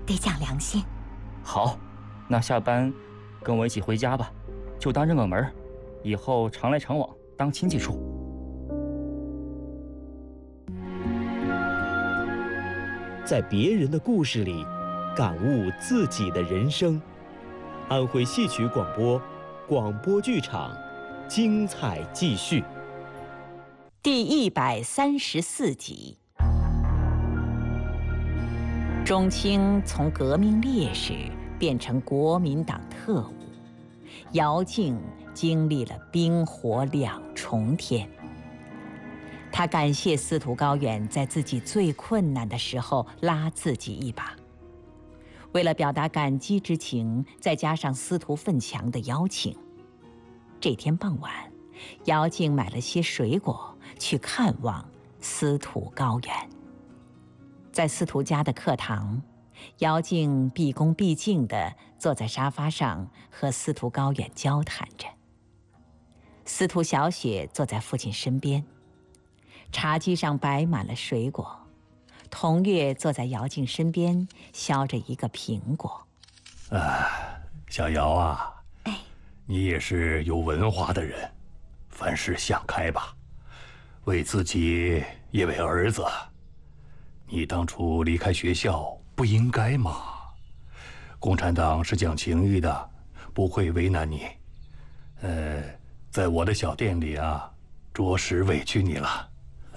得讲良心。 好，那下班跟我一起回家吧，就当认个门，以后常来常往，当亲戚处。 在别人的故事里，感悟自己的人生。安徽戏曲广播，广播剧场，精彩继续。 第134集。钟青从革命烈士变成国民党特务，姚静经历了冰火两重天。他感谢司徒高远在自己最困难的时候拉自己一把。为了表达感激之情，再加上司徒奋强的邀请，这天傍晚，姚静买了些水果去看望司徒高远。在司徒家的客堂，姚静毕恭毕敬地坐在沙发上和司徒高远交谈着。司徒小雪坐在父亲身边，茶几上摆满了水果。童月坐在姚静身边，削着一个苹果。 小姚啊，你也是有文化的人，凡事想开吧，为自己也为儿子。你当初离开学校不应该吗？共产党是讲情义的，不会为难你。在我的小店里啊，着实委屈你了。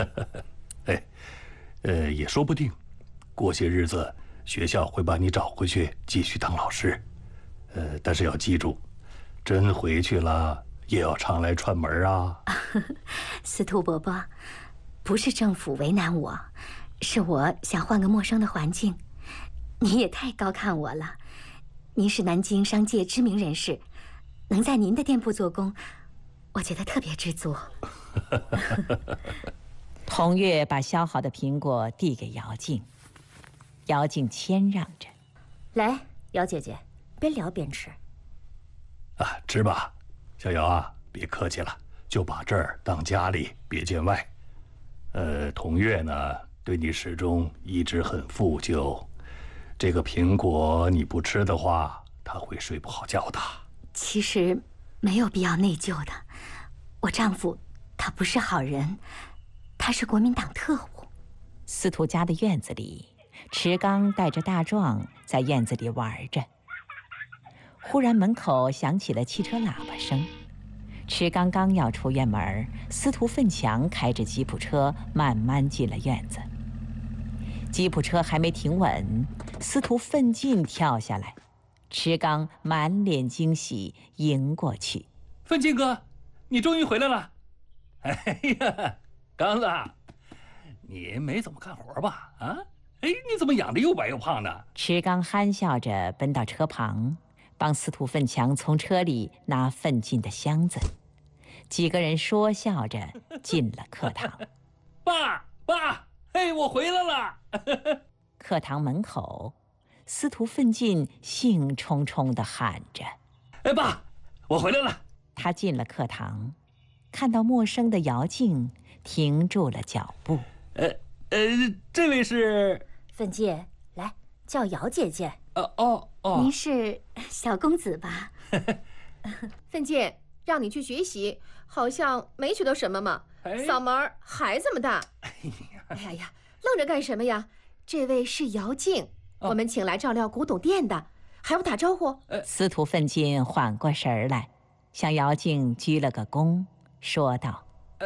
也说不定，过些日子学校会把你找回去继续当老师。但是要记住，真回去了也要常来串门啊。 司徒伯伯，不是政府为难我，是我想换个陌生的环境。你也太高看我了，您是南京商界知名人士，能在您的店铺做工，我觉得特别知足。 童月把削好的苹果递给姚静，姚静谦让着：“ 来，姚姐姐，边聊边吃。” 吃吧，小姚啊，别客气了，就把这儿当家里，别见外。童月呢，对你始终一直很负疚，这个苹果你不吃的话，他会睡不好觉的。 其实没有必要内疚的，我丈夫他不是好人，他是国民党特务。 司徒家的院子里，池刚带着大壮在院子里玩着。忽然门口响起了汽车喇叭声，池刚刚要出院门，司徒奋强开着吉普车慢慢进了院子。吉普车还没停稳，司徒奋进跳下来，池刚满脸惊喜迎过去：“ 奋进哥，你终于回来了！哎呀，刚子，你没怎么干活吧？你怎么养得又白又胖的？” 池刚憨笑着奔到车旁，帮司徒奋强从车里拿奋进的箱子。几个人说笑着进了课堂。 爸，我回来了！ 课堂门口，司徒奋进兴冲冲地喊着：“ 爸，我回来了！” 他进了课堂，看到陌生的姚静，停住了脚步。 这位是奋进，来叫姚姐姐。您是小公子吧？ 奋进，让你去学习，好像没学到什么嘛。嗓门还这么大。哎呀，愣着干什么呀？这位是姚静，我们请来照料古董店的，还不打招呼？ 司徒奋进缓过神来，向姚静鞠了个躬，说道：“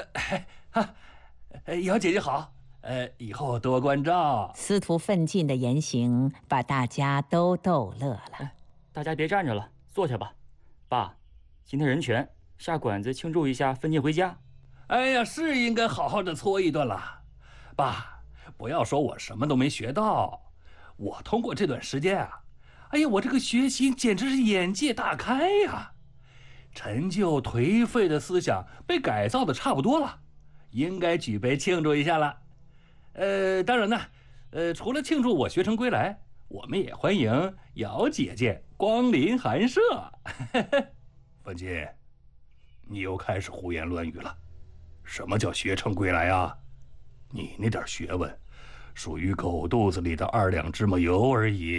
姚姐姐好，以后多关照。” 司徒奋进的言行把大家都逗乐了。 大家别站着了，坐下吧。爸，今天人权，下馆子庆祝一下奋进回家。 哎呀，是应该好好的搓一顿了。爸，不要说我什么都没学到，我通过这段时间啊，我这个学习简直是眼界大开呀！陈旧颓废的思想被改造的差不多了，应该举杯庆祝一下了。当然呢，除了庆祝我学成归来，我们也欢迎姚姐姐光临寒舍。奋进，你又开始胡言乱语了。什么叫学成归来啊？你那点学问，属于狗肚子里的2两芝麻油而已。